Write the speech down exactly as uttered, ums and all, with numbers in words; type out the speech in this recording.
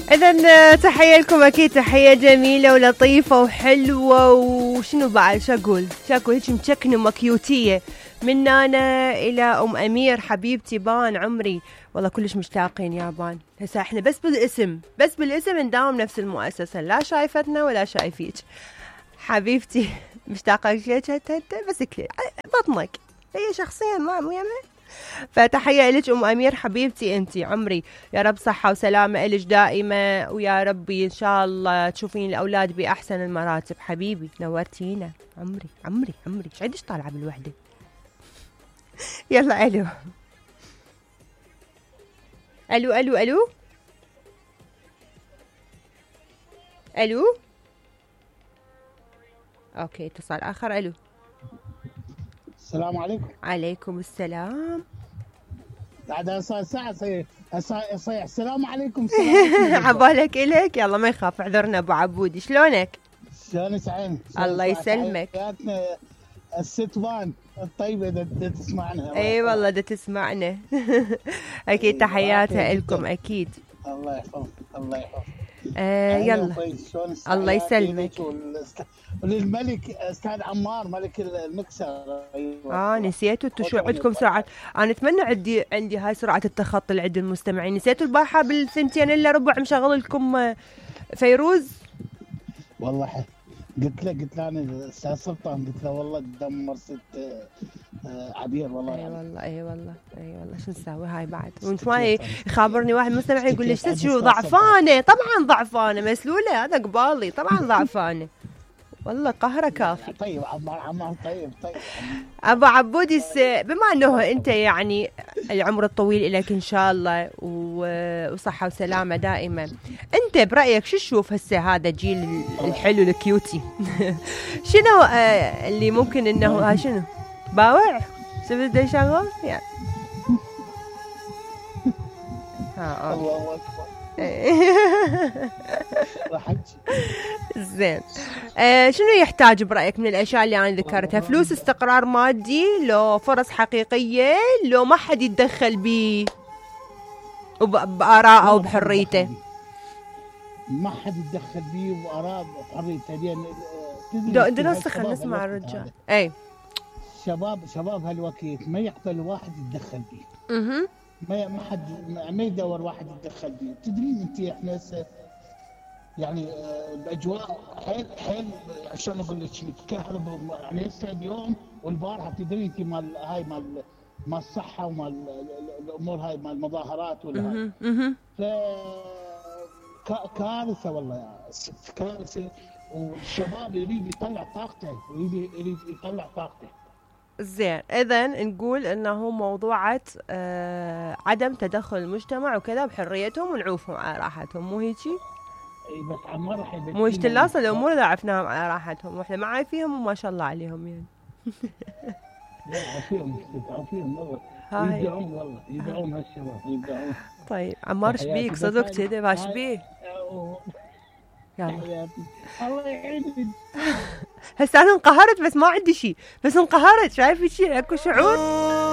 إذا تحية لكم، أكيد تحية جميلة ولطيفة وحلوة، وشنو بعد شو أقول شو أقول هيك متشكنة وكيوتية من نانا إلى أم أمير حبيبتي بان عمري. والله كلش مشتاقين يا بان. هسا إحنا بس بالاسم بس بالاسم نداوم نفس المؤسسة، لا شايفتنا ولا شايفيك حبيبتي. مشتاقة لك بس كلي بطنك هي شخصيا ما مو يمه. فتحية لك أم أمير حبيبتي أنتي عمري، يا رب صحة وسلامة إلك دائمة، ويا ربي إن شاء الله تشوفين الأولاد بأحسن المراتب. حبيبي نورتينا عمري عمري عمري. ايش عندش طالعة بالوحدة؟ يلا ألو ألو ألو ألو ألو أوكي اتصال آخر. ألو السلام عليكم. عليكم السلام. بعد صار ساعة صيح صيح السلام عليكم. عبالك إلك. يلا ما يخاف، اعذرنا أبو عبودي. شلونك؟ شلونك عين؟ الله يسلمك. حياتنا الست بان الطيبة اللي تسمعنا. اي والله دا تسمعنا. اكيد تحياتها لكم اكيد. الله يحفظك الله يحفظك. آه يلا الله يسلمك. وللملك استاذ عمار ملك المكسر. أيوة. اه نسيتوا انتوا شو عندكم سرعه؟ انا اتمنى عندي عندي هاي سرعه التخطي اللي عند المستمعين. نسيتوا البارحه بالثنتين الا ربع مشغل لكم فيروز. والله قلت له قلت له انا استاذ سلطان قلت له والله دمر ست عبير والله. اي والله اي والله اي والله شو نسوي هاي بعد؟ وانت ما يخابرني واحد مستمع يقول لي ست شو ضعفانه؟ طبعا ضعفانه مسلوله، هذا قبالي طبعا ضعفانه. والله قهره كافي. طيب عمار عمار طيب طيب. ابو عبودي بما انه انت يعني العمر الطويل لك ان شاء الله وصحه وسلامه دائما، انت برايك شو تشوف هسه هذا الجيل الحلو الكيوتي؟ شنو آه اللي ممكن انه ها شنو باوع شو بده يشغل يعني؟ ها الله اكبر. زين. آه شنو يحتاج برأيك من الأشياء اللي أنا ذكرتها؟ فلوس، استقرار مادي، لو فرص حقيقية، لو ما حد يتدخل بيه بآراءه وبحريته؟ ما حد يتدخل بيه وبآراءه وبحريته. لأن بدنا نسخن نسمع الرجال. أي شباب شباب هالوقت ما يقبل واحد يتدخل بيه. اها ما ما حد ما يدور واحد يتدخل بيه. تدرين انت احنا هسه يعني الاجواء حيل حيل عشان اقول لك الكهرباء يعني هسه اليوم والبارحه تدرين انت مال هاي مال مال الصحه ومال الامور هاي مال المظاهرات ولا هاي. ف كارثه والله يا ست كارثه. والشباب يريد يطلع طاقته يريد يريد يطلع طاقته. زين. اذا نقول انه موضوعة آه عدم تدخل المجتمع وكذا بحريتهم ونعوفهم على راحتهم، مو هيجي؟ اي بس عمار حيبتين مو اشتلاص الامور اذا عرفناهم على راحتهم واحنا ما عارفيهم وما شاء الله عليهم يعني. لا عارفيهم عارفيهم والله. يدعون والله يدعون هالشباب يدعون. طيب عمار ايش بيك صدق كذا ايش بيه؟ يلا الله يعينك. هسه انا انقهرت بس ما عندي شيء، بس انقهرت. شايفه شيء اكو شعور